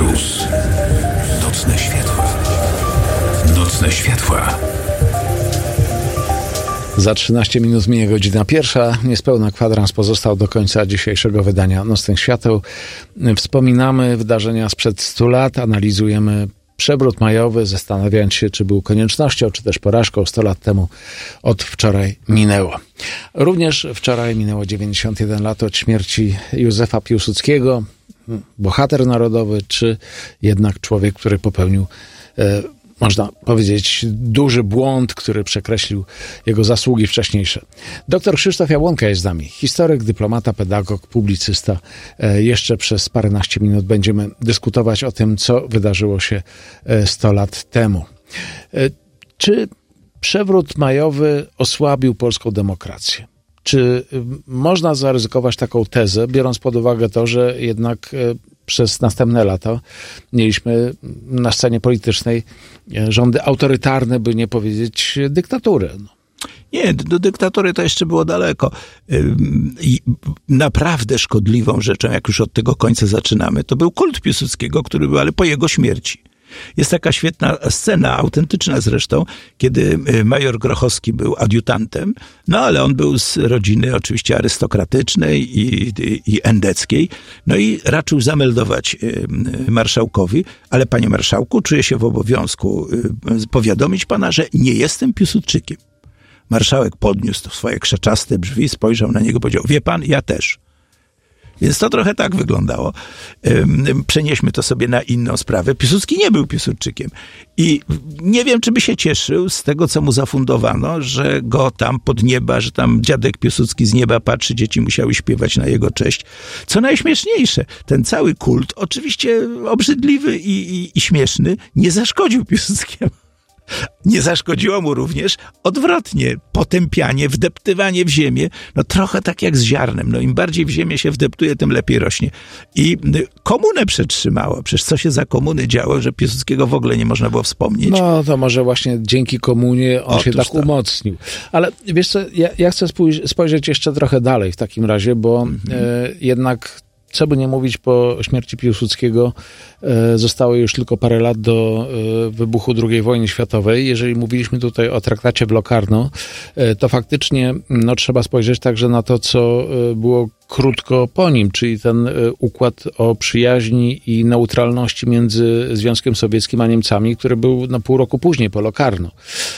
Plus. Nocne światła. Nocne światła. Za 13 minut minie godzina pierwsza. Niespełna kwadrans pozostał do końca dzisiejszego wydania Nocnych Świateł. Wspominamy wydarzenia sprzed 100 lat, analizujemy przewrót majowy, zastanawiając się, czy był koniecznością, czy też porażką. 100 lat temu od wczoraj minęło. Również wczoraj minęło 91 lat od śmierci Józefa Piłsudskiego, bohater narodowy, czy jednak człowiek, który popełnił można powiedzieć, duży błąd, który przekreślił jego zasługi wcześniejsze. Doktor Krzysztof Jabłonka jest z nami. Historyk, dyplomata, pedagog, publicysta. Jeszcze przez paręnaście minut będziemy dyskutować o tym, co wydarzyło się 100 lat temu. Czy przewrót majowy osłabił polską demokrację? Czy można zaryzykować taką tezę, biorąc pod uwagę to, że jednak przez następne lata mieliśmy na scenie politycznej rządy autorytarne, by nie powiedzieć dyktatury? Nie, do dyktatury to jeszcze było daleko. I naprawdę szkodliwą rzeczą, jak już od tego końca zaczynamy, to był kult Piłsudskiego, który był, ale po jego śmierci. Jest taka świetna scena, autentyczna zresztą, kiedy major Grochowski był adiutantem, no ale on był z rodziny oczywiście arystokratycznej i endeckiej, no i raczył zameldować marszałkowi, ale panie marszałku, czuję się w obowiązku powiadomić pana, że nie jestem Piłsudczykiem. Marszałek podniósł swoje krzeczaste brwi, spojrzał na niego i powiedział, wie pan, ja też. Więc to trochę tak wyglądało. Przenieśmy to sobie na inną sprawę. Piłsudski nie był Piłsudczykiem. I nie wiem, czy by się cieszył z tego, co mu zafundowano, że go tam pod nieba, że tam dziadek Piłsudski z nieba patrzy, dzieci musiały śpiewać na jego cześć. Co najśmieszniejsze, ten cały kult, oczywiście obrzydliwy i śmieszny, nie zaszkodził Piłsudskiemu. Nie zaszkodziło mu również odwrotnie, potępianie, wdeptywanie w ziemię, no trochę tak jak z ziarnem, no im bardziej w ziemię się wdeptuje, tym lepiej rośnie. I komunę przetrzymało, przecież co się za komuny działo, że Piłsudskiego w ogóle nie można było wspomnieć. No to może właśnie dzięki komunie on się tak umocnił. Ale wiesz co, ja chcę spojrzeć jeszcze trochę dalej w takim razie, bo jednak co by nie mówić, po śmierci Piłsudskiego zostało już tylko parę lat do wybuchu II wojny światowej. Jeżeli mówiliśmy tutaj o traktacie w Locarno, to faktycznie trzeba spojrzeć także na to, co było krótko po nim, czyli ten układ o przyjaźni i neutralności między Związkiem Sowieckim a Niemcami, który był pół roku później po Locarno.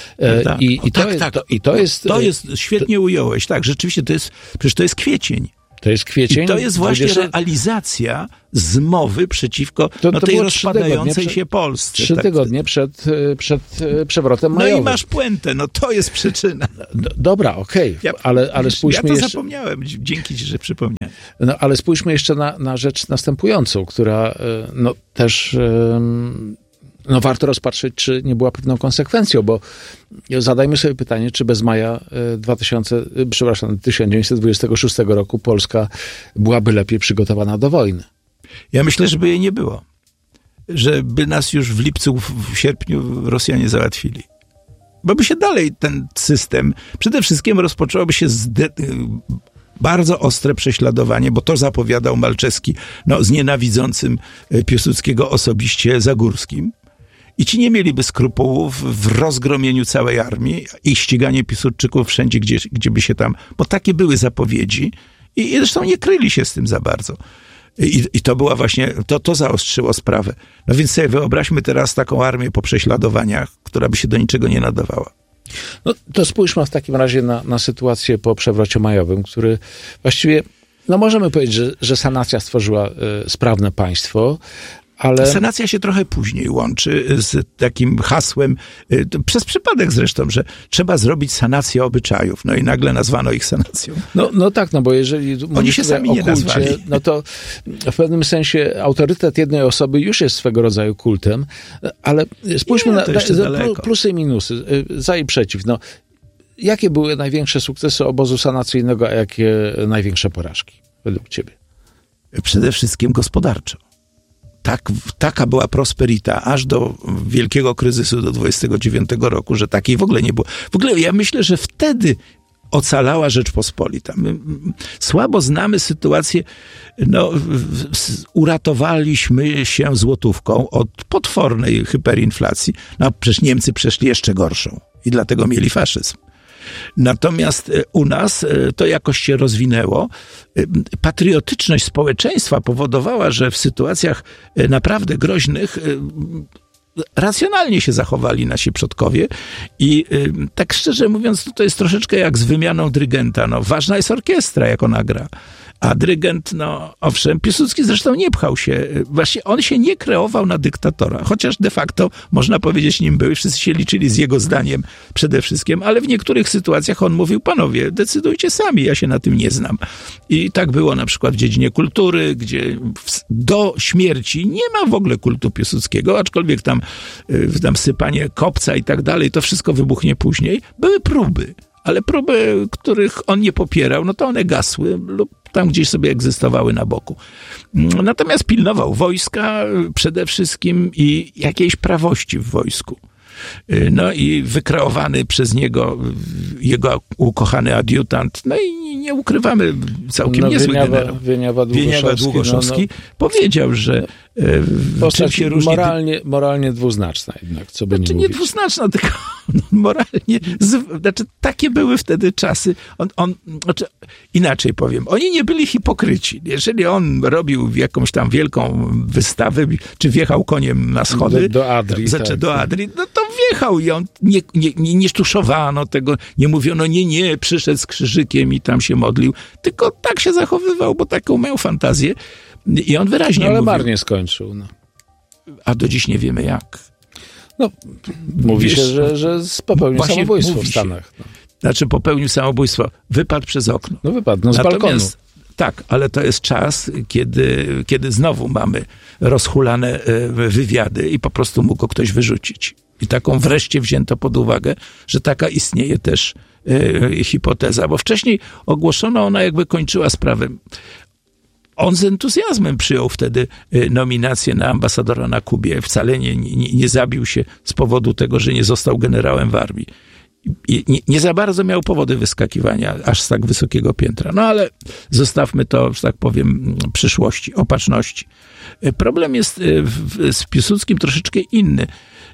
To jest, świetnie ująłeś, tak, rzeczywiście przecież to jest kwiecień. To jest kwiecień. I to jest właśnie realizacja zmowy przeciwko tej rozpadającej się Polsce. 3 tygodnie przed przewrotem majowym. No i masz puentę, to jest przyczyna. Dobra, okej. Ale spójrzmy ja to jeszcze... zapomniałem, dzięki ci, że przypomniałem. No ale spójrzmy jeszcze na rzecz następującą, która też... warto rozpatrzyć, czy nie była pewną konsekwencją, bo zadajmy sobie pytanie, czy bez maja 1926 roku Polska byłaby lepiej przygotowana do wojny. Ja myślę, żeby jej nie było. Żeby nas już w lipcu, w sierpniu Rosjanie załatwili. Bo by się dalej ten system, przede wszystkim rozpoczęłoby się bardzo ostre prześladowanie, bo to zapowiadał Malczewski, z nienawidzącym Piłsudskiego osobiście Zagórskim. I ci nie mieliby skrupułów w rozgromieniu całej armii i ściganie Piłsudczyków wszędzie, gdzie by się tam... Bo takie były zapowiedzi i zresztą nie kryli się z tym za bardzo. I to była właśnie... To zaostrzyło sprawę. No więc sobie wyobraźmy teraz taką armię po prześladowaniach, która by się do niczego nie nadawała. No to spójrzmy w takim razie na sytuację po przewrocie majowym, który właściwie... możemy powiedzieć, że sanacja stworzyła sprawne państwo, ale... Sanacja się trochę później łączy z takim hasłem, przez przypadek zresztą, że trzeba zrobić sanację obyczajów. No i nagle nazwano ich sanacją. Tak, bo jeżeli oni się sami nie nazwali. To w pewnym sensie autorytet jednej osoby już jest swego rodzaju kultem, ale spójrzmy na plusy i minusy, za i przeciw. Jakie były największe sukcesy obozu sanacyjnego, a jakie największe porażki według ciebie? Przede wszystkim gospodarczo. Taka była prosperita aż do wielkiego kryzysu do 29 roku, że takiej w ogóle nie było. W ogóle ja myślę, że wtedy ocalała Rzeczpospolita. My słabo znamy sytuację, uratowaliśmy się złotówką od potwornej hyperinflacji. No przecież Niemcy przeszli jeszcze gorszą i dlatego mieli faszyzm. Natomiast u nas to jakoś się rozwinęło. Patriotyczność społeczeństwa powodowała, że w sytuacjach naprawdę groźnych racjonalnie się zachowali nasi przodkowie i tak szczerze mówiąc, to jest troszeczkę jak z wymianą dyrygenta. Ważna jest orkiestra, jak ona gra. A dyrygent, owszem, Piłsudski zresztą nie pchał się. Właśnie on się nie kreował na dyktatora, chociaż de facto, można powiedzieć, nim był. Wszyscy się liczyli z jego zdaniem przede wszystkim, ale w niektórych sytuacjach on mówił, panowie, decydujcie sami, ja się na tym nie znam. I tak było na przykład w dziedzinie kultury, gdzie do śmierci nie ma w ogóle kultu Piłsudskiego, aczkolwiek tam sypanie kopca i tak dalej, to wszystko wybuchnie później. Były próby. Ale próby, których on nie popierał, to one gasły lub tam gdzieś sobie egzystowały na boku. Natomiast pilnował wojska przede wszystkim i jakiejś prawości w wojsku. I wykreowany przez niego jego ukochany adiutant, i nie ukrywamy, całkiem niezły generał. Wieniawa Długoszowski powiedział, że postać się różni... moralnie dwuznaczna jednak, co by nie dwuznaczna, tylko moralnie... takie były wtedy czasy. Inaczej powiem, oni nie byli hipokryci. Jeżeli on robił jakąś tam wielką wystawę, czy wjechał koniem na schody do Adrii, to wjechał i on nie sztuszowano tego, nie mówiono nie, przyszedł z krzyżykiem i tam się modlił, tylko tak się zachowywał, bo taką miał fantazję i on wyraźnie ale mówił. marnie skończył. A do dziś nie wiemy jak. Mówi się, że popełnił samobójstwo w Stanach. Znaczy popełnił samobójstwo, wypadł przez okno. Wypadł, z balkonu. Tak, ale to jest czas, kiedy znowu mamy rozhulane wywiady i po prostu mógł go ktoś wyrzucić. I taką wreszcie wzięto pod uwagę, że taka istnieje też hipoteza, bo wcześniej ogłoszono, ona jakby kończyła sprawę. On z entuzjazmem przyjął wtedy nominację na ambasadora na Kubie. Wcale nie zabił się z powodu tego, że nie został generałem w armii. I nie za bardzo miał powody wyskakiwania aż z tak wysokiego piętra. Ale zostawmy to, że tak powiem, przyszłości, opatrzności. Problem jest z Piłsudskim troszeczkę inny.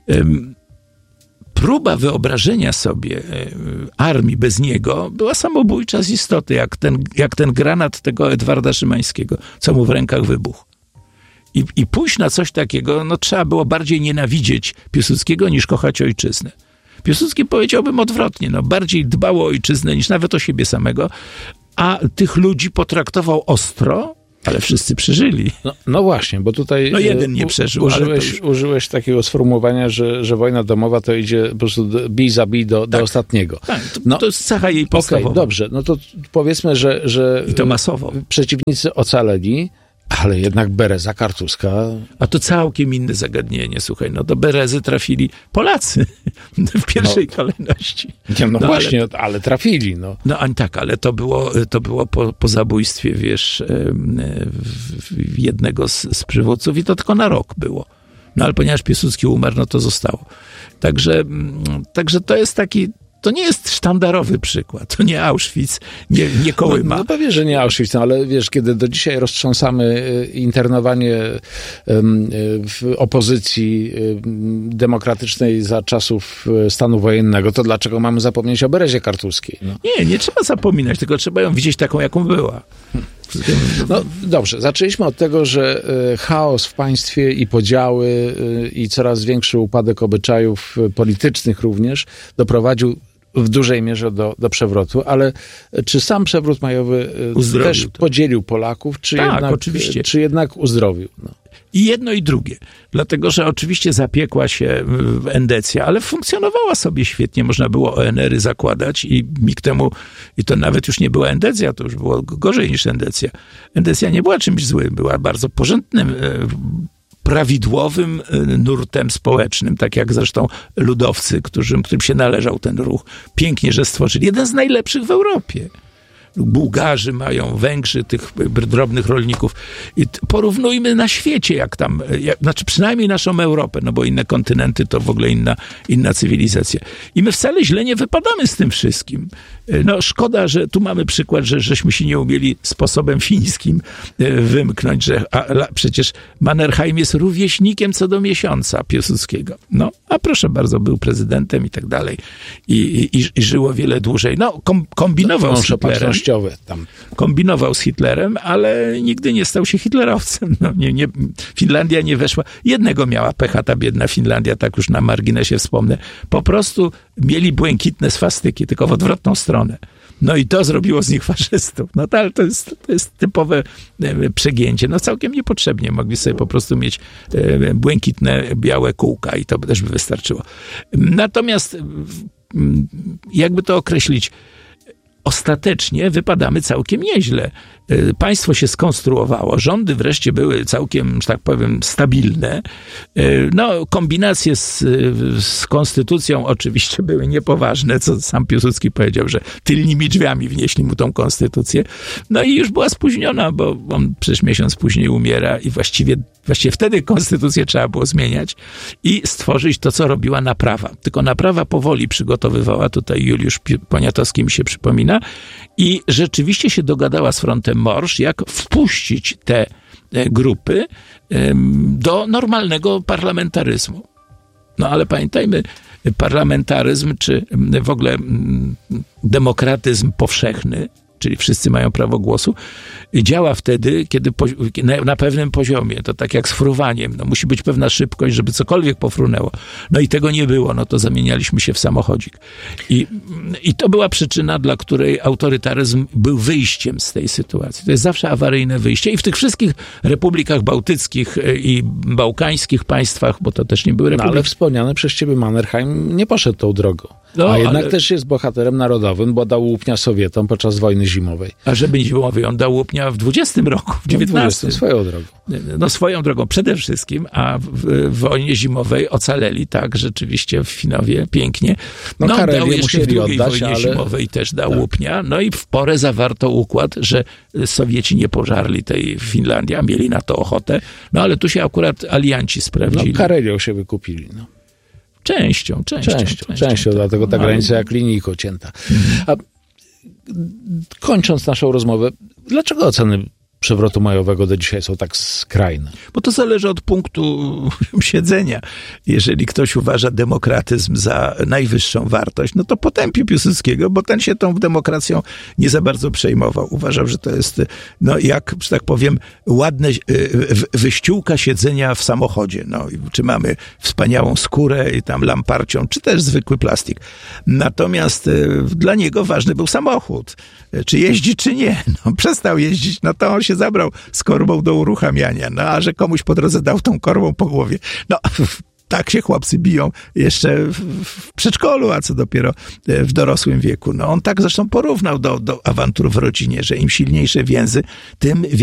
Próba wyobrażenia sobie armii bez niego była samobójcza z istoty, jak ten granat tego Edwarda Szymańskiego, co mu w rękach wybuchł. I pójść na coś takiego, trzeba było bardziej nienawidzieć Piłsudskiego niż kochać ojczyznę. Piłsudski, powiedziałbym odwrotnie, bardziej dbał o ojczyznę niż nawet o siebie samego, a tych ludzi potraktował ostro, ale wszyscy przeżyli. No właśnie, bo tutaj jeden nie przeżył. Użyłeś takiego sformułowania, że wojna domowa to idzie po prostu bij za bij do ostatniego. Tak, to jest cecha jej podstawowa. Dobrze, to powiedzmy, że i to masowo. Przeciwnicy ocaleli, ale jednak Bereza, Kartuska... A to całkiem inne zagadnienie, słuchaj, do Berezy trafili Polacy w pierwszej kolejności. Właśnie, ale trafili, tak, ale to było po zabójstwie, jednego z przywódców i to tylko na rok było. Ale ponieważ Piłsudski umarł, to zostało. Także to jest taki... To nie jest sztandarowy przykład, to nie Auschwitz, nie Kołyma. Pewnie, że nie Auschwitz, ale kiedy do dzisiaj roztrząsamy internowanie w opozycji demokratycznej za czasów stanu wojennego, to dlaczego mamy zapomnieć o Berezie Kartuskiej? Nie trzeba zapominać, tylko trzeba ją widzieć taką, jaką była. Dobrze, zaczęliśmy od tego, że chaos w państwie i podziały i coraz większy upadek obyczajów politycznych również doprowadził w dużej mierze do przewrotu, ale czy sam przewrót majowy też podzielił Polaków, czy jednak uzdrowił? I jedno i drugie. Dlatego, że oczywiście zapiekła się endecja, ale funkcjonowała sobie świetnie. Można było ONR-y zakładać i nikt temu, i to nawet już nie była endecja, to już było gorzej niż endecja. Endecja nie była czymś złym, była bardzo porządnym, prawidłowym nurtem społecznym, tak jak zresztą ludowcy, którym się należał ten ruch. Pięknie, że stworzyli. Jeden z najlepszych w Europie. Bułgarzy mają, Węgrzy, tych drobnych rolników. I porównujmy na świecie, znaczy przynajmniej naszą Europę, no bo inne kontynenty to w ogóle inna cywilizacja. I my wcale źle nie wypadamy z tym wszystkim. No szkoda, że tu mamy przykład, żeśmy się nie umieli sposobem fińskim wymknąć, że przecież Mannerheim jest rówieśnikiem co do miesiąca Piłsudskiego. No, a proszę bardzo, był prezydentem i tak dalej. I żyło wiele dłużej. No, kombinował z Hitlerem. Kombinował z Hitlerem, ale nigdy nie stał się hitlerowcem. No, Finlandia nie weszła. Jednego miała pecha ta biedna Finlandia, tak już na marginesie wspomnę. Po prostu mieli błękitne swastyki, tylko w odwrotną stronę. No i to zrobiło z nich faszystów. No ale to jest typowe przegięcie. No całkiem niepotrzebnie. Mogli sobie po prostu mieć błękitne, białe kółka i to też by wystarczyło. Natomiast jakby to określić, ostatecznie wypadamy całkiem nieźle. Państwo się skonstruowało, rządy wreszcie były całkiem, że tak powiem, stabilne. No, kombinacje z konstytucją oczywiście były niepoważne, co sam Piłsudski powiedział, że tylnymi drzwiami wnieśli mu tą konstytucję. No i już była spóźniona, bo on przecież miesiąc później umiera i właściwie wtedy konstytucję trzeba było zmieniać i stworzyć to, co robiła naprawa. Tylko naprawa powoli przygotowywała, tutaj Juliusz Poniatowski mi się przypomina, i rzeczywiście się dogadała z frontem Morsz, jak wpuścić te grupy do normalnego parlamentaryzmu. No ale pamiętajmy, parlamentaryzm, czy w ogóle demokratyzm powszechny, czyli wszyscy mają prawo głosu, działa wtedy, kiedy na pewnym poziomie, to tak jak z fruwaniem, no musi być pewna szybkość, żeby cokolwiek pofrunęło. No i tego nie było, no to zamienialiśmy się w samochodzik. I to była przyczyna, dla której autorytaryzm był wyjściem z tej sytuacji. To jest zawsze awaryjne wyjście i w tych wszystkich republikach bałtyckich i bałkańskich państwach, bo to też nie były republiki. No, ale wspomniany przez ciebie Mannerheim nie poszedł tą drogą. No, a jednak też jest bohaterem narodowym, bo dał łupnia Sowietom podczas wojny zimowej. A żeby zimowej, on dał łupnia w 20 roku, w 19. Swoją drogą. No swoją drogą przede wszystkim, a w wojnie zimowej ocaleli tak rzeczywiście w Finowie pięknie. No dał jeszcze w drugiej wojnie zimowej też dał łupnia. No i w porę zawarto układ, że Sowieci nie pożarli tej Finlandii, a mieli na to ochotę. No ale tu się akurat alianci sprawdzili. No Karelią się wykupili, no. Częścią, dlatego ta granica jak linijką cięta. A kończąc naszą rozmowę, dlaczego oceny przewrotu majowego do dzisiaj są tak skrajne? Bo to zależy od punktu siedzenia. Jeżeli ktoś uważa demokratyzm za najwyższą wartość, no to potępi Piłsudskiego, bo ten się tą demokracją nie za bardzo przejmował. Uważał, że to jest, no jak, że tak powiem, ładne wyściółka siedzenia w samochodzie. No, czy mamy wspaniałą skórę i tam lamparcią, czy też zwykły plastik. Natomiast dla niego ważny był samochód. Czy jeździ, czy nie. No, przestał jeździć, no to on się zabrał z korbą do uruchamiania. No, a że komuś po drodze dał tą korbą po głowie. No, tak się chłopcy biją jeszcze w przedszkolu, a co dopiero w dorosłym wieku. No, on tak zresztą porównał do awantur w rodzinie, że im silniejsze więzy, tym